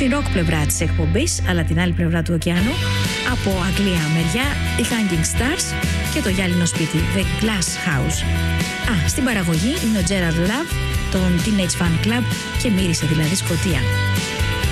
Στην ροκ πλευρά της εκπομπής, αλλά την άλλη πλευρά του ωκεανού, από Αγγλία μεριά, οι Hanging Stars και το γυάλινο σπίτι, The Glass House. Στην παραγωγή είναι ο Gerard Love, τον Teenage Fan Club και μύρισε δηλαδή Σκωτία.